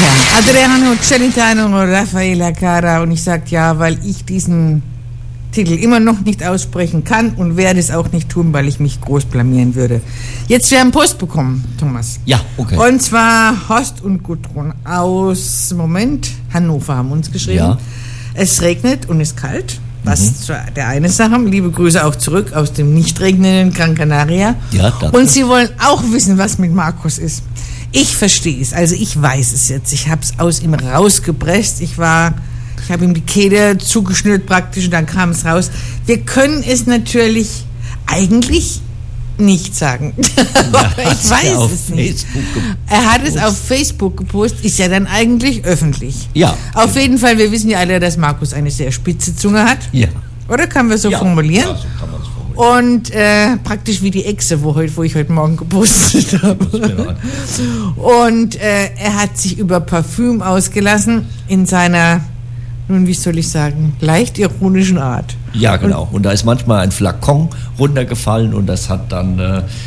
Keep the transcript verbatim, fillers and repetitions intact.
Adriano Celentano, Raffaella Cara, und ich sage ja, weil ich diesen Titel immer noch nicht aussprechen kann und werde es auch nicht tun, weil ich mich groß blamieren würde. Jetzt, wir haben Post bekommen, Thomas. Ja, okay. Und zwar Horst und Gudrun aus, Moment, Hannover haben uns geschrieben. Ja. Es regnet und ist kalt. Das Mhm. ist der eine Sache. Liebe Grüße auch zurück aus dem nicht regnenden Gran Canaria. Ja, danke. Und sie wollen auch wissen, was mit Markus ist. Ich verstehe es, also ich weiß es jetzt. Ich habe es aus ihm rausgepresst. Ich war, ich habe ihm die Kehle zugeschnürt praktisch und dann kam es raus. Wir können es natürlich eigentlich nicht sagen. Aber ich weiß es nicht. Er hat es auf Facebook gepostet, ist ja dann eigentlich öffentlich. Ja. Auf jeden Fall, wir wissen ja alle, dass Markus eine sehr spitze Zunge hat. Ja. Oder kann man so Ja. formulieren? Ja, so kann man es formulieren. Und äh, praktisch wie die Echse, wo, heute, wo ich heute Morgen gepostet habe. Genau. Und äh, er hat sich über Parfüm ausgelassen in seiner, nun wie soll ich sagen, leicht ironischen Art. Ja, genau. Und da ist manchmal ein Flakon runtergefallen und das hat dann äh,